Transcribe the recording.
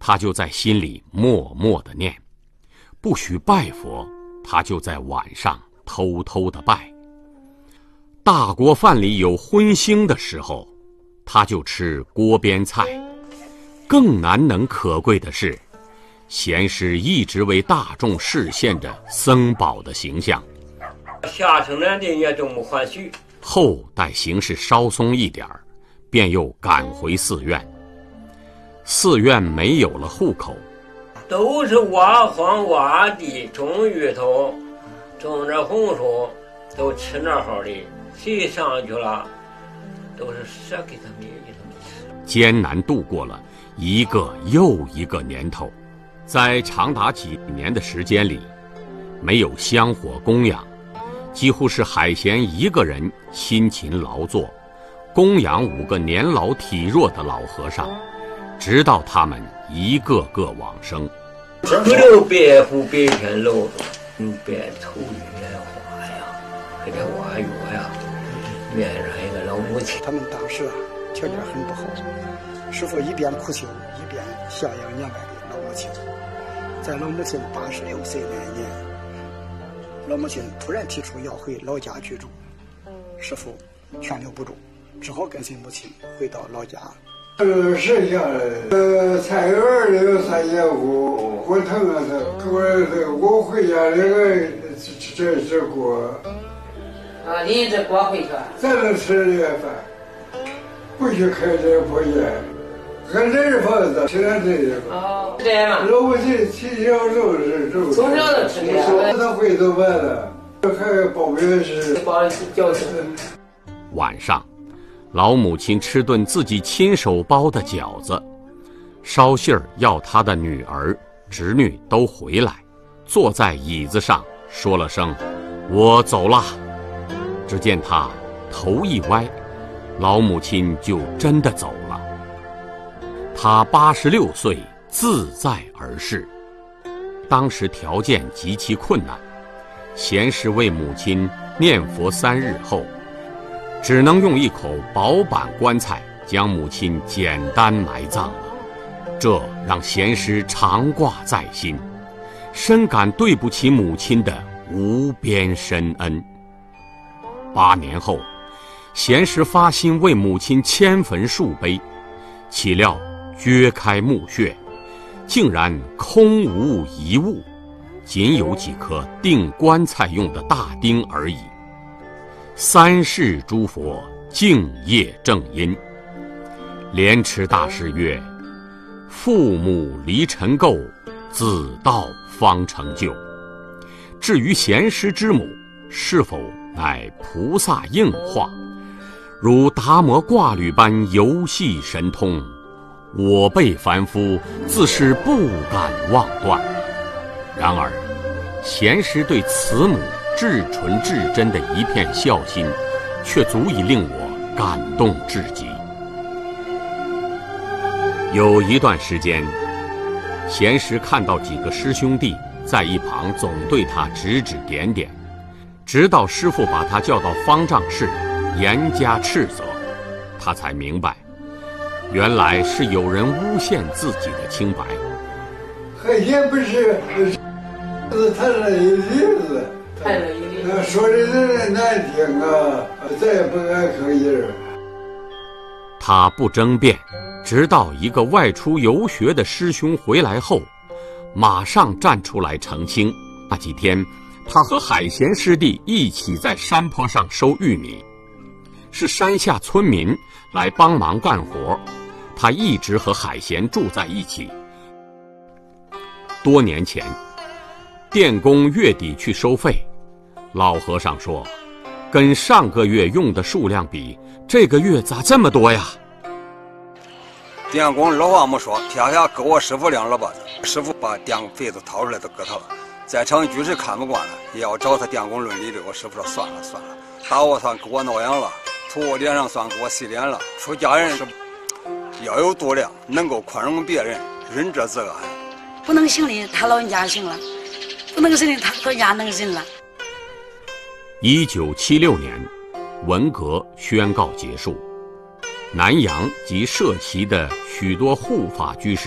他就在心里默默地念，不许拜佛，他就在晚上偷偷地拜。大锅饭里有荤腥的时候，他就吃锅边菜。更难能可贵的是，贤师一直为大众示现着僧宝的形象。 下城南的也都没还许。 后待形势稍松一点，便又赶回寺院。寺院没有了户口， 都是挖荒挖地，种芋头，种点红薯，都吃那好的。谁上去了，都是舍给他们吃。 艰难度过了一个又一个年头，在长达几年的时间里，没有香火供养，几乎是海贤一个人辛勤劳作，供养5个年老体弱的老和尚，直到他们一个个往生。 不留白虎白天露，别头晕眼花呀，给这挖药呀，面上一个老母亲。 他们当时条件很不好，师父一边苦修，一边孝养年迈的老母亲。在老母亲86岁那年，老母亲突然提出要回老家居住，师父劝留不住，只好跟随母亲回到老家。 剩下的菜园里有3间屋，火腾啊，我回家这个这锅啊，拎着锅回去， 咱能吃这饭，不许开这破烟，俺这是房子，吃点这个。 哦，这样嘛。 老母亲从小就是这么， 从小都吃这个。 他回头完了，还包面是包饺子。 晚上，老母亲吃顿自己亲手包的饺子，捎信儿要她的女儿、侄女都回来，坐在椅子上说了声“我走了”。只见她头一歪，老母亲就真的走了。她86岁，自在而逝。当时条件极其困难，贤师为母亲念佛3日后，只能用一口薄板棺材将母亲简单埋葬了。这让贤师常挂在心，深感对不起母亲的无边深恩。8年后，贤师发心为母亲迁坟树碑，岂料掘开墓穴，竟然空无一物，仅有几颗钉棺材用的大钉而已。3世诸佛敬业正因。莲池大师曰：父母离尘垢，子道方成就。至于贤师之母是否乃菩萨应化，如达摩挂履般游戏神通，我辈凡夫自是不敢妄断。然而贤师对慈母至纯至真的一片孝心，却足以令我感动至极。有一段时间，贤师看到几个师兄弟在一旁总对他指指点点，直到师父把他叫到方丈室严加斥责，他才明白，原来是有人诬陷自己的清白。 海鲜不是谈了一例子，说的人难听啊，再也不敢吭音。 他不争辩，直到一个外出游学的师兄回来后，马上站出来澄清。那几天，他和海贤师弟一起在山坡上收玉米，是山下村民来帮忙干活，他一直和海贤住在一起。多年前，电工月底去收费，老和尚说，跟上个月用的数量比，这个月咋这么多呀？ 电工二话没说，撇下给我师傅2耳巴子，师傅把电费子掏出来都给他了。在场居士看不惯了，也要找他电工论理的。我师傅说算了，打我算给我挠痒了，吐我脸上算给我洗脸了。出家人是要有度量，能够宽容别人，仁者自安。 不能行的他老人家行了，不能行的他老人家能行了。 1976年，文革宣告结束，南洋及涉旗的许多护法居士